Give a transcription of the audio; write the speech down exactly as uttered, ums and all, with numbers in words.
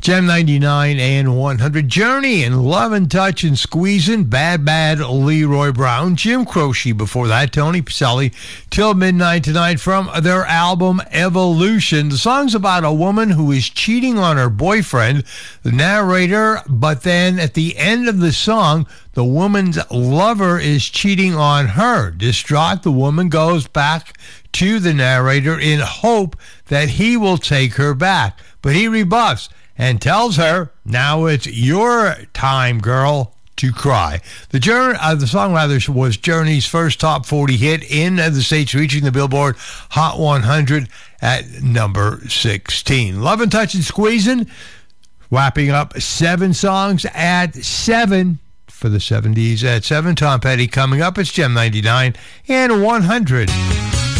Gem ninety-nine and one hundred. Journey and Love and Touch and Squeezin'. Bad Bad Leroy Brown. Jim Croce before that. Tony Pacelli. Till Midnight Tonight from their album Evolution. The song's about a woman who is cheating on her boyfriend, the narrator, but then at the end of the song, the woman's lover is cheating on her. Distraught, the woman goes back to the narrator in hope that he will take her back. But he rebuffs and tells her, now it's your time, girl, to cry. The, journey, uh, the song rather was Journey's first top forty hit in the States, reaching the Billboard Hot one hundred at number sixteen. Love and Touch and Squeezin', wrapping up seven songs at seven for the seventies. At seven, Tom Petty coming up. It's Gem ninety-nine and one hundred.